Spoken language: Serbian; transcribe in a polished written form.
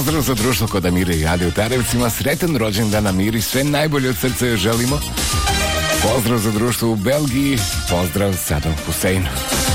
Pozdrav za društvo kod Amire i Ade u Tarevcima, sretan rođendan Amiri, sve najbolje od srca joj želimo. Pozdrav za društvo u Belgiji, pozdrav Sadom Huseinu.